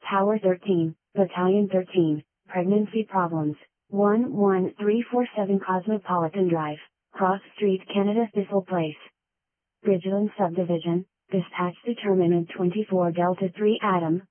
Tower 13, Battalion 13, Pregnancy Problems, 11347 Cosmopolitan Drive, Cross Street, Canada, Thistle Place. Bridgeland Subdivision, Dispatch Determinant 24 Delta 3 Adam,